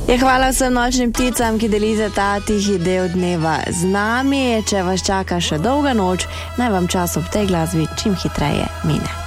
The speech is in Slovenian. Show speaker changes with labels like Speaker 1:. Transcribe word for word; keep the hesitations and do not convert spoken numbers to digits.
Speaker 1: Je hvala vsem nočnim pticam, ki delite ta tihi del dneva z nami. Če vas čaka še dolga noč, naj vam čas ob tej glasbi čim hitreje mine.